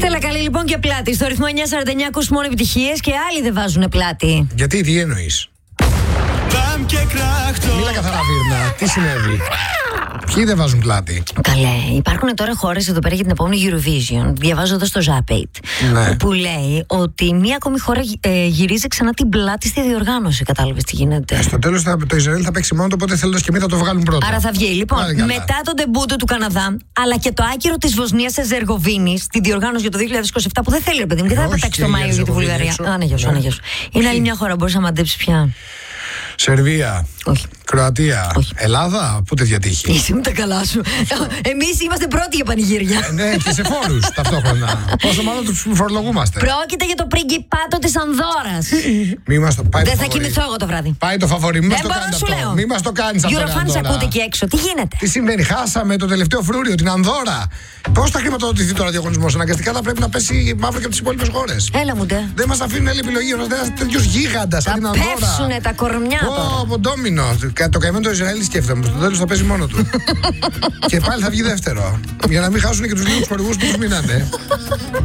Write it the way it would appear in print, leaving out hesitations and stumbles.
Στέλλα καλή λοιπόν και πλάτη. Στο ρυθμό 949 ακούς μόνο επιτυχίες και άλλοι δεν βάζουν πλάτη. Γιατί, τι εννοείς? Μίλα καθαρά, Βίρνα. Τι συνέβη? Ποιοι δεν βάζουν πλάτη? Καλέ, υπάρχουν τώρα χώρες εδώ πέρα για την επόμενη Eurovision. Διαβάζω εδώ στο Zapate. Ναι. Που λέει ότι μία ακόμη χώρα γυρίζει ξανά την πλάτη στη διοργάνωση. Κατάλαβες τι γίνεται? Στο τέλος το Ισραήλ θα παίξει μόνο το, οπότε θέλοντας και εμείς θα το βγάλουν πρώτα. Άρα θα βγει. Λοιπόν, μετά τον ντεμπούτο του Καναδά, αλλά και το άκυρο της Βοσνίας Ερζεγοβίνης στη διοργάνωση για το 2027, που δεν θέλει, ρε παιδί μου, και θα πετάξει το Μάιο για τη Βουλγαρία. Άνεγιος. Είναι άλλη μια χώρα, μπορείς να μαντέψεις πια. Σερβία. Όχι. Κροατία. Όχι. Ελλάδα. Πού τέτοια τύχη? Είσαι με τα καλά σου. Εμείς είμαστε πρώτοι για πανηγύρια. Ναι, και σε φόρους ταυτόχρονα. Πόσο μάλλον τους φορολογούμαστε. Πρόκειται για το πριγκιπάτο της Ανδόρας. Μη μας το πάει. Δεν θα κοιμηθώ εγώ το βράδυ. Πάει το φαβορί. Μη μας το μπορώ κάνεις να σου αυτό. λέω. Μη μας το κάνεις αυτό. Eurofans ακούτε εκεί έξω. Τι γίνεται? Τι συμβαίνει? Χάσαμε το τελευταίο φρούριο, την Ανδόρα. Πώς θα χρηματοδοτηθεί τώρα ο διαγωνισμός? Αναγκαστικά θα πρέπει να πέσει μαύρο και από τις υπόλοιπες χώρες. Έλα μου ντε. Δεν μας αφήνουν άλλη επιλογή. Ένας τέτοιος γίγαντας σαν την Ανδόρα. Πέφσουνε τα κορμιά τώρα. Από ντόμινο. Το καημένο το Ισραήλ σκέφτομαι. Στο τέλος θα παίζει μόνο του. Και πάλι θα βγει δεύτερο. Για να μην χάσουν και τους λίγους χορηγούς που τους μείνανε.